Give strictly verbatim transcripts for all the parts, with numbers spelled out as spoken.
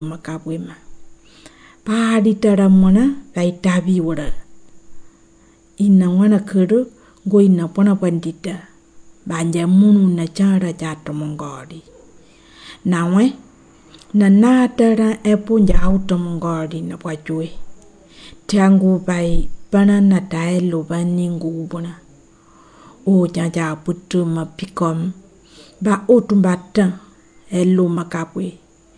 makabwema paadi taramwana pai tabi wara ina wana kuru go ina pona pandita banja munu na chara jato mongori nawe na natara epu njauto mongori na pachue tiangu pai pana na taelo baningu ubona o jaja putu mapikom ba otumbata elo makabwe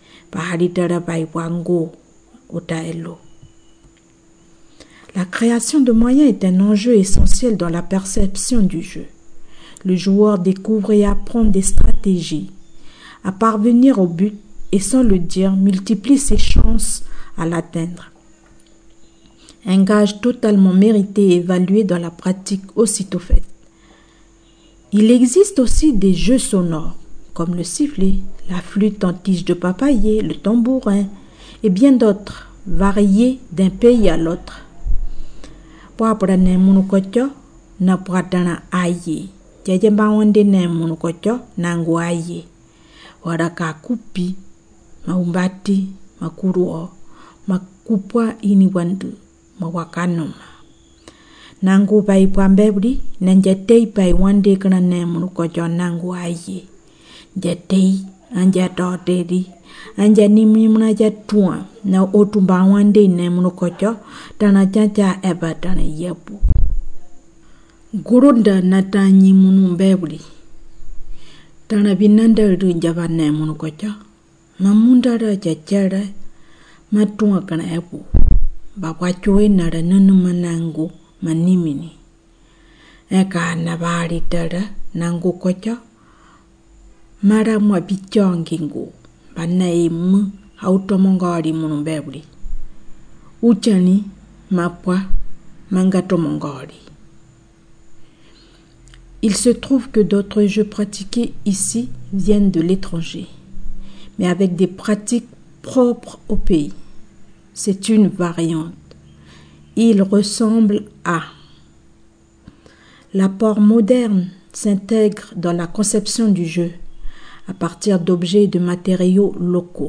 La création de moyens est un enjeu essentiel dans la perception du jeu. Le joueur découvre et apprend des stratégies à parvenir au but et sans le dire multiplie ses chances à l'atteindre. Un gage totalement mérité et évalué dans la pratique aussitôt faite. Il existe aussi des jeux sonores comme le sifflet, la flûte en tige de papayer, le tambourin et bien d'autres, variés d'un pays à l'autre. Poapra ne munukocho na poatana aye, jajamba wande ne munukocho nangu aye. Waraka kupi, maumbati, makuruo, makupwa ini wandu, mawakanoma. Nangu pai pambebri, nanjatei pai wande kana ne munukocho nangu aye. Jatei anja toteri anja nimi muna jatua na otumba wande ne munukocho tana chacha eba tana yepu gurunda natanyi munu bebri tana binanda rinjaba ne munukocho mamunda ra chachara matua kana epu bakwa choe nara nunu manangu manimini eka nabari tara nangu kocho mara mwa pichongingu banaimu automongori munumbebri uchani mapwa mangatomongori. Il se trouve que d'autres jeux pratiqués ici viennent de l'étranger, mais avec des pratiques propres au pays. C'est une variante. Il ressemble à l'apport moderne s'intègre dans la conception du jeu à partir d'objets et de matériaux locaux.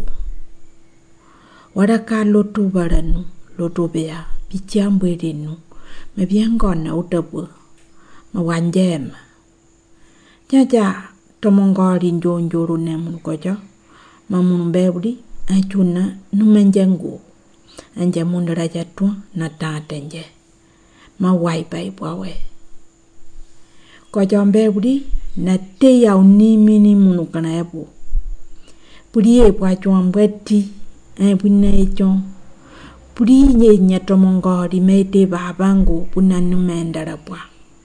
Waraka loto baranu, loto bea, pitiambwerenu, mabiangona utabu, mawanjem. Jaja tomongori njonjoro nemunukojo, mamunumbebri, anchuna numenjangu, anjamundara jatu na tatenje, mawaipai bwawe. Kojombebri, na te ya unimini munukana yabu. Puriye kwa chuambweti, ebune echo. Puriye nyatomongori mete babangu punanumendara bwa.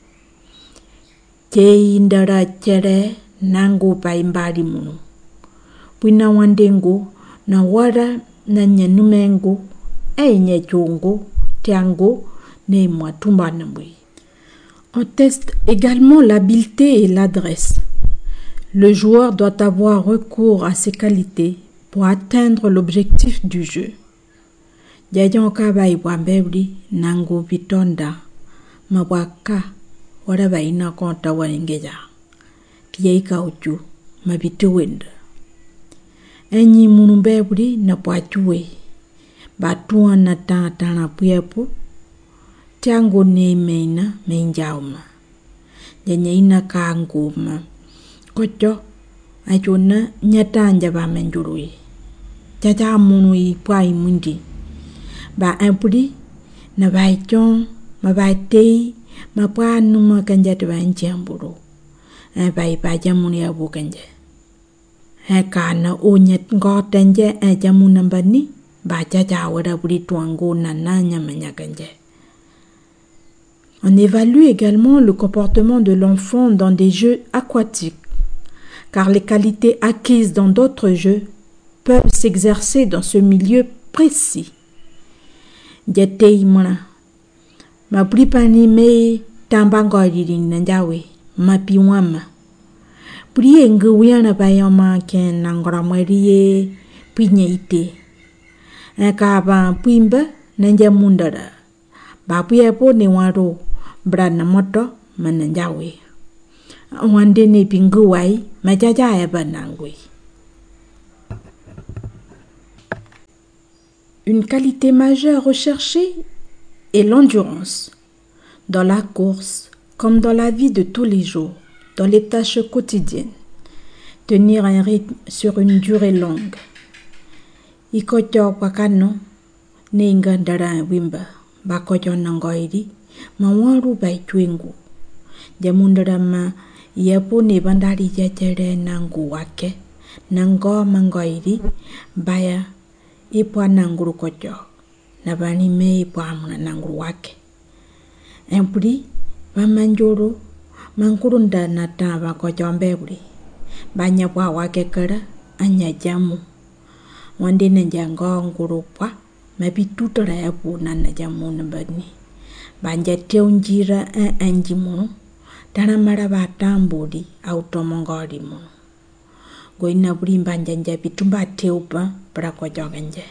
Che indara chere nangu paimbari munu. Puna wandengu na wara na nyanumengu, e nyechungu, tiangu, ne mwatumba nambui. On teste également l'habileté et l'adresse. Le joueur doit avoir recours à ses qualités pour atteindre l'objectif du jeu. Jajon kabai wambebri nangu bitonda mawaka waraba ina konta waringeja kiyaika uchu mabituwenda. Enyi munumbebri na pachue batua na tana puyepu tiango ne meina menjauma janya ina kanguma kocho ajona nyatanja ba menjurui jaja munu i pai mundi ba empuri na ba chon ma ba tei ma pa numa kanja te ba njamburu e ba ba jamuni abu kanje e kana o nyet ngotanje e jamuna bani ba jaja wada buri tuango na nanya menya kanje. On évalue également le comportement de l'enfant dans des jeux aquatiques, car les qualités acquises dans d'autres jeux peuvent s'exercer dans ce milieu précis. Jatei mona, ma pripani me tambangori nanjawe, ma piwama. Priye nguwiana bayama ken nangoramwerie pinye ite. Ekaba pimba nanjamundara. Bapuya po ne waro. Brana moto mananjawe. Wande ne pinguwai majaja eba nangwe. Une qualité majeure recherchée est l'endurance. Dans la course, comme dans la vie de tous les jours, dans les tâches quotidiennes, tenir un rythme sur une durée longue. Ikocho wakano, ninga dara wimba, bakocho nangoiri, mawaru baitwingu. Jamundara ma yapo ne bandari jajere nangu wake, nango mangoiri, baya ipwa nanguru kocho, nabani me ipwa amuna nanguru wake. Empuri, bamanjuru, mankurunda nata bakocho mbeburi, banya kwa wake kara, anya jamu. Wande na jango ngurupwa, mabi tutora ya po na na jamu na bani. Banja teunjira en anjimu, dana maraba tambodi automongori mu. Goina buri banja njabi tumba teupa brako joganje.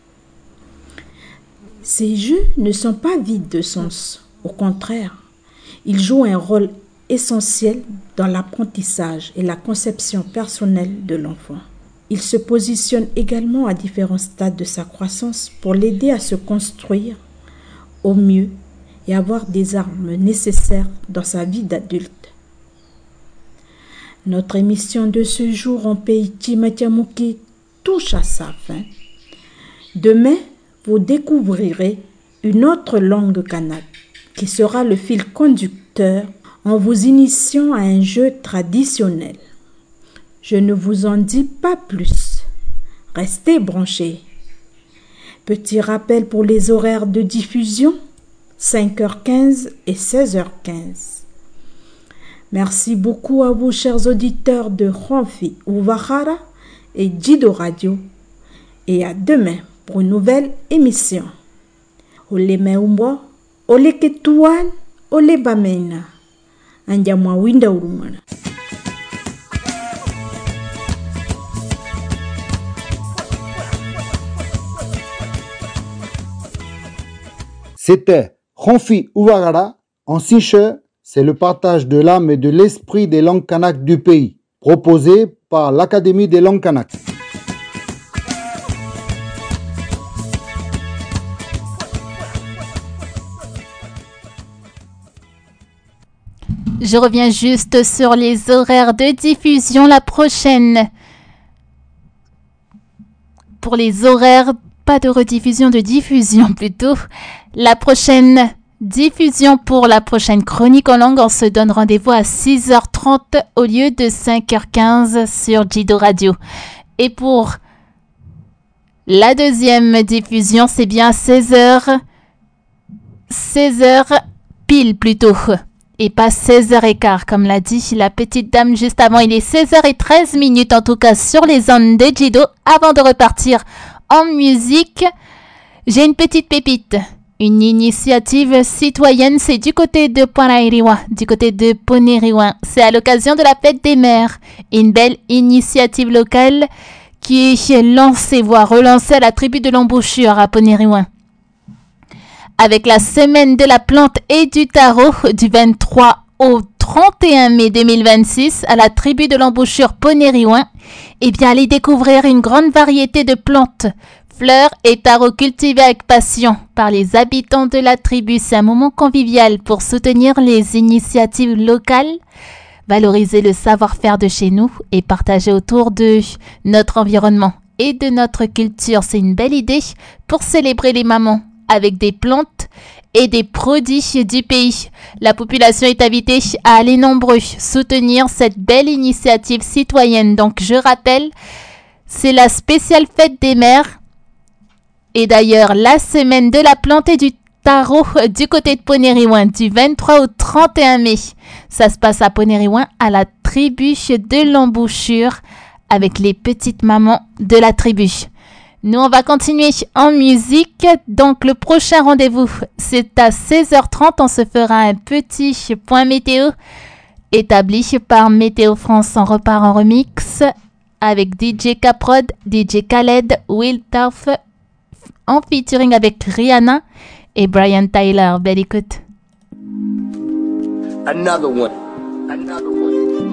Ces jeux ne sont pas vides de sens. Au contraire, ils jouent un rôle essentiel dans l'apprentissage et la conception personnelle de l'enfant. Il se positionne également à différents stades de sa croissance pour l'aider à se construire au mieux et avoir des armes nécessaires dans sa vie d'adulte. Notre émission de ce jour en pays Chimachamouki touche à sa fin. Demain, vous découvrirez une autre langue kanak qui sera le fil conducteur en vous initiant à un jeu traditionnel. Je ne vous en dis pas plus. Restez branchés. Petit rappel pour les horaires de diffusion, cinq heures quinze et seize heures quinze. Merci beaucoup à vous, chers auditeurs de Ronfi Uvahara et Jido Radio. Et à demain pour une nouvelle émission. Ole meumbo, ole ketuan, ole bamena. Anjamwa winda urumana. C'était Ronfi Uvagara en Siche, c'est le partage de l'âme et de l'esprit des langues kanak du pays, proposé par l'Académie des langues kanak. Je reviens juste sur les horaires de diffusion la prochaine. Pour les horaires, pas de rediffusion, de diffusion plutôt. La prochaine diffusion pour la prochaine chronique en langue, on se donne rendez-vous à six heures trente au lieu de cinq heures quinze sur Jido Radio. Et pour la deuxième diffusion, c'est bien seize heures. seize heures pile plutôt. Et pas seize heures quinze comme l'a dit la petite dame juste avant. Il est seize heures treize minutes en tout cas sur les ondes de Jido. Avant de repartir en musique, j'ai une petite pépite. Une initiative citoyenne, c'est du côté de Ponairiwa, du côté de Poneriwa. C'est à l'occasion de la fête des mères. Une belle initiative locale qui est lancée, voire relancée à la tribu de l'embouchure à Poneriwa. Avec la semaine de la plante et du tarot du vingt-trois au trente et un mai deux mille vingt-six à la tribu de l'embouchure Poneriwa, eh bien allez découvrir une grande variété de plantes, fleurs et tarots cultivés avec passion par les habitants de la tribu. C'est un moment convivial pour soutenir les initiatives locales, valoriser le savoir-faire de chez nous et partager autour de notre environnement et de notre culture. C'est une belle idée pour célébrer les mamans avec des plantes et des produits du pays. La population est invitée à aller nombreux soutenir cette belle initiative citoyenne. Donc je rappelle, c'est la spéciale fête des mères et d'ailleurs la semaine de la plante et du tarot du côté de Poneriwa du vingt-trois au trente et un mai. Ça se passe à Poneriwa à la tribu de l'embouchure avec les petites mamans de la tribu. Nous, on va continuer en musique. Donc, le prochain rendez-vous, c'est à seize heures trente. On se fera un petit point météo établi par Météo France. On repart en remix avec D J Caprod, D J Khaled, Will Turf, en featuring avec Rihanna et Brian Tyler. Belle écoute. Another one. Another one.